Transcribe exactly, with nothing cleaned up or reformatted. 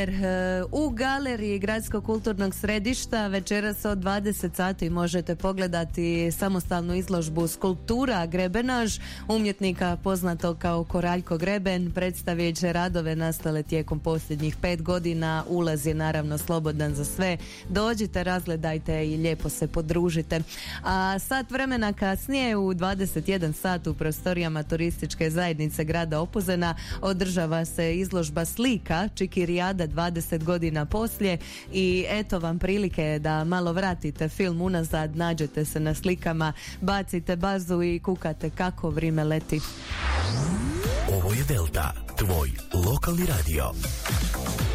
U galeriji Gradskog kulturnog središta večeras od dvadeset sati možete pogledati samostalnu izložbu Skulptura Grebenaž umjetnika poznatog kao Koraljko Greben. Predstavit će radove nastale tijekom posljednjih pet godina. Ulaz je naravno slobodan za sve. Dođite, razgledajte i lijepo se podružite. A sat vremena kasnije u dvadeset jedan sat u prostorijama turističke zajednice grada Opuzena održava se izložba slika Čikirijada dvadeset godina poslije i eto vam prilike da malo vratite film unazad, nađete se na slikama, bacite bazu i kukate kako vrijeme leti. Ovo je Delta, tvoj lokalni radio.